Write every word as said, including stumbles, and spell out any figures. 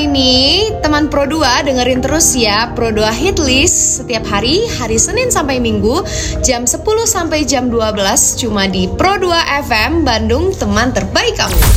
ini teman Pro dua dengerin terus ya Pro dua Hit List setiap hari, hari Senin sampai Minggu jam sepuluh sampai jam dua belas cuma di Pro dua F M Bandung, teman terbaik kamu.